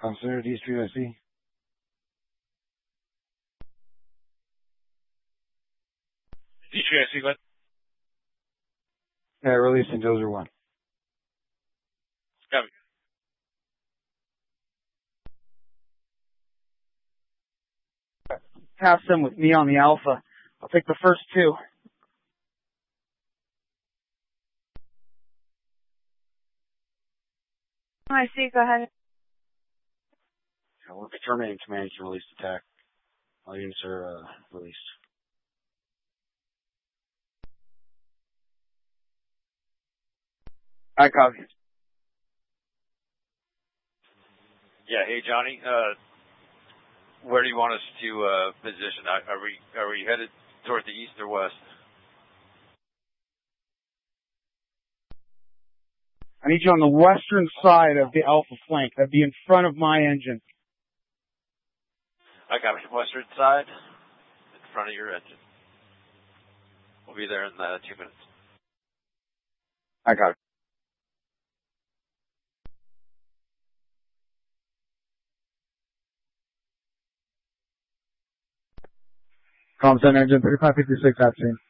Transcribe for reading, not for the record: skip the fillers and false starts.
Center to East USC. East USC, what? Yeah, releasing Dozer 1. Copy. Have some with me on the Alpha. I'll take the first two. I see. Go ahead. Yeah, we're terminating command to release attack. All units are released. I copy. Yeah, hey Johnny, where do you want us to position? Are we headed toward the east or west? I need you on the western side of the Alpha flank. That'd be in front of my engine. I got western side, in front of your engine. We'll be there in 2 minutes. I got it. Comm Center engine 3556 at scene.